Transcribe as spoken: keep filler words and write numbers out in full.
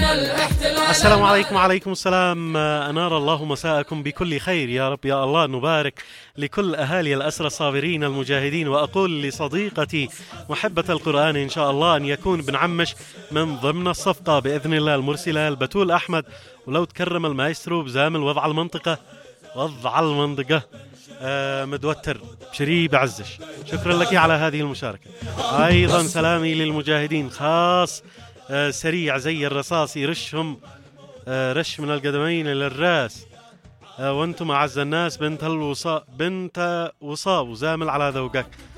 السلام عليكم. وعليكم السلام. أنار الله مساءكم بكل خير يا رب. يا الله نبارك لكل أهالي الأسرى الصابرين المجاهدين. وأقول لصديقتي محبة القرآن إن شاء الله أن يكون بن عمش من ضمن الصفقة بإذن الله المرسلة البتول أحمد. ولو تكرم المايسترو بزامل وضع المنطقة وضع المنطقة آه متوتر بشري بعزش. شكرا لك على هذه المشاركة. أيضا سلامي للمجاهدين خاص آه سريع زي الرصاص يرشهم آه رش من القدمين إلى الرأس. آه وانتم أعز الناس بنت الوصاء بنت وصاء وزامل على ذوقك.